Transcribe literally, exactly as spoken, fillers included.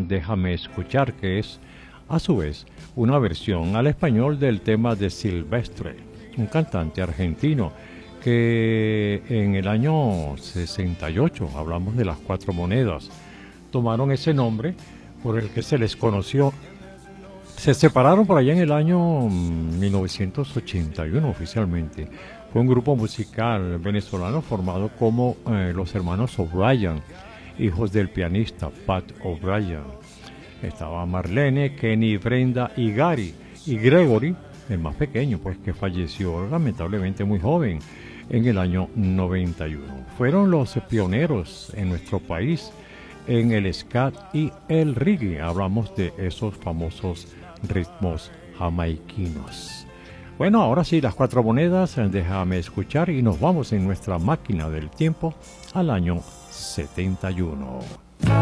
Déjame escuchar, que es a su vez una versión al español del tema de Silvestre, un cantante argentino que en el año sesenta y ocho, hablamos de las Cuatro Monedas, tomaron ese nombre por el que se les conoció. Se separaron por allá en el año mil novecientos ochenta y uno oficialmente. Fue un grupo musical venezolano formado como eh, los hermanos O'Brien, hijos del pianista Pat O'Brien. Estaba Marlene, Kenny, Brenda y Gary. Y Gregory, el más pequeño, pues que falleció lamentablemente muy joven en el año noventa y uno. Fueron los pioneros en nuestro país en el scat y el reggae. Hablamos de esos famosos ritmos jamaiquinos. Bueno, ahora sí, las Cuatro Monedas, déjame escuchar, y nos vamos en nuestra máquina del tiempo al año setenta y uno.